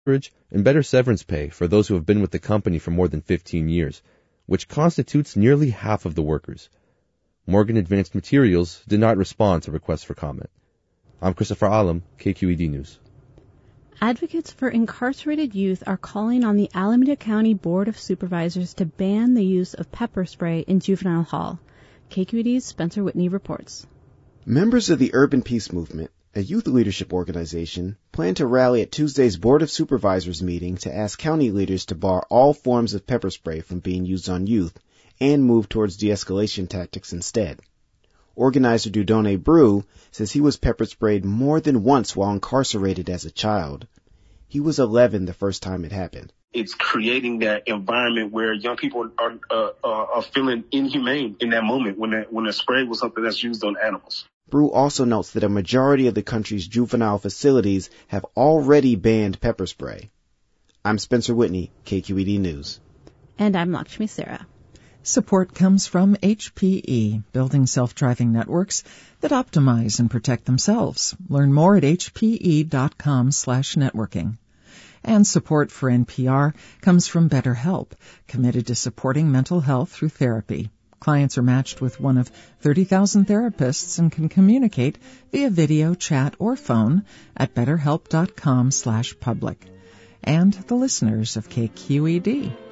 and better severance pay for those who have been with the company for more than 15 years, which constitutes nearly half of the workers. Morgan Advanced Materials did not respond to requests for comment. I'm Christopher Alam, KQED News. Advocates for incarcerated youth are calling on the Alameda County Board of Supervisors to ban the use of pepper spray in juvenile hall. KQED's Spencer Whitney reports. Members of the Urban Peace Movement, a youth leadership organization, plan to rally at Tuesday's Board of Supervisors meeting to ask county leaders to bar all forms of pepper spray from being used on youth and move towards de-escalation tactics instead. Organizer Dudone Brew says he was pepper sprayed more than once while incarcerated as a child. He was 11 the first time it happened. It's creating that environment where young people are feeling inhumane in that moment when a spray was something that's used on animals. Brew also notes that a majority of the country's juvenile facilities have already banned pepper spray. I'm Spencer Whitney, KQED News. And I'm Lakshmi Sarah. Support comes from HPE, building self-driving networks that optimize and protect themselves. Learn more at hpe.com/networking. And support for NPR comes from BetterHelp, committed to supporting mental health through therapy. Clients are matched with one of 30,000 therapists and can communicate via video, chat, or phone at betterhelp.com/public. And the listeners of KQED.